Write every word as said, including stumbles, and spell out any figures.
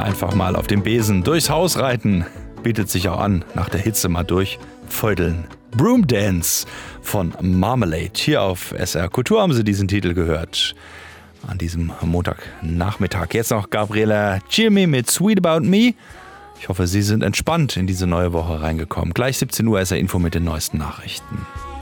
Einfach mal auf dem Besen durchs Haus reiten. Bietet sich auch an, nach der Hitze mal durchfeudeln. Broom Dance von Marmalade. Hier auf S R Kultur haben Sie diesen Titel gehört. An diesem Montagnachmittag. Jetzt noch Gabriella Cilmi mit Sweet About Me. Ich hoffe, Sie sind entspannt in diese neue Woche reingekommen. Gleich siebzehn Uhr S R Info mit den neuesten Nachrichten.